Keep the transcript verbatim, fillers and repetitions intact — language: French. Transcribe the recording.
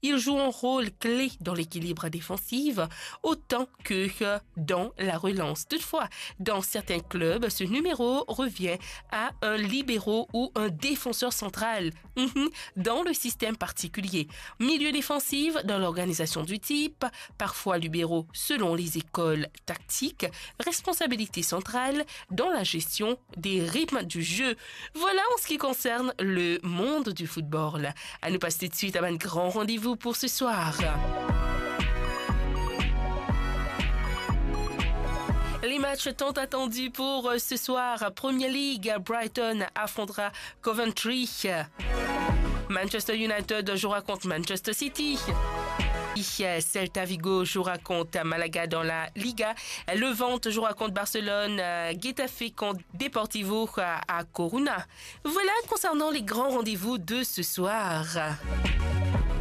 Il joue un rôle clé dans l'équilibre défensif autant que dans la relance. Toutefois, dans certains clubs, ce numéro revient à un libéro ou un défenseur central dans le système particulier. Milieu défensif dans l'organisation du type, parfois libéraux selon les écoles tactiques, responsabilité centrale dans la gestion des rythmes du jeu. Voilà en ce qui concerne le monde du football. À nous passer tout de suite à un grand rendez-vous pour ce soir. Les matchs tant attendus pour ce soir. Premier League, Brighton affrontera Coventry. Manchester United jouera contre Manchester City. Celta Vigo jouera contre Malaga dans la Liga. Levante jouera contre Barcelone. Getafe contre Deportivo à Coruna. Voilà concernant les grands rendez-vous de ce soir.